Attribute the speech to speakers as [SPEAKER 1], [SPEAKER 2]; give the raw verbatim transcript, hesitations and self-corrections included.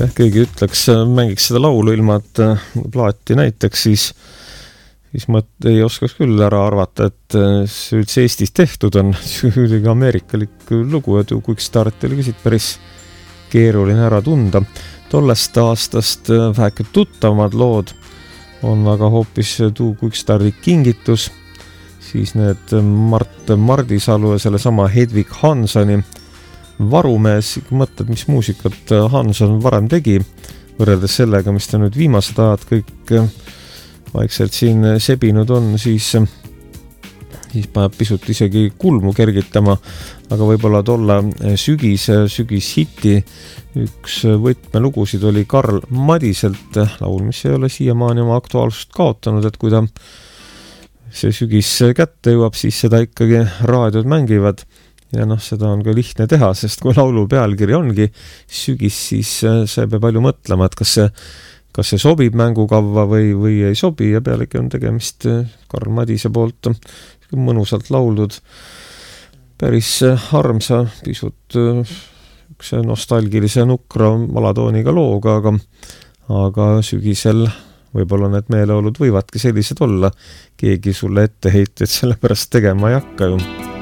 [SPEAKER 1] jah, keegi ütleks, mängiks seda laulu ilma, et plaati näiteks, siis, siis ma ei oskaks küll ära arvata, et see üldse Eestis tehtud on. Kuidagi ameerikalik lugu ja Two Quickstart oli siit päris keeruline ära tunda. Tollest aastast väheke tuttavamad lood on aga hoopis Two Quickstarti kingitus, siis need Mart Mardisalu ja selle sama Hedvig Hansoni Varumees. Mõtled, mis muusikat Hanson varem tegi, võrreldes sellega, mis ta nüüd viimased ajad kõik vaikselt siin sebinud on, siis, siis paneb pisut isegi kulmu kergitama, aga võib-olla tolla sügis, sügishiti üks võtmelugusid oli Karl Madiselt laul, mis ei ole siiamaani oma aktuaalsust kaotanud, et kui ta see sügis kätte jõuab, siis seda ikkagi raadiod mängivad ja noh, seda on ka lihtne teha, sest kui laulu pealkiri ongi sügis, siis see peab palju mõtlema, et kas see, kas see sobib mängukavva või, või ei sobi ja pealegi on tegemist Karl Madise poolt mõnusalt lauldud päris armsa, pisut üks nostalgilise nukra malatooniga looga, aga, aga sügisel võib-olla need meeleolud võivadki sellised olla. Keegi sulle ette heited selle pärast tegema ei hakka ju.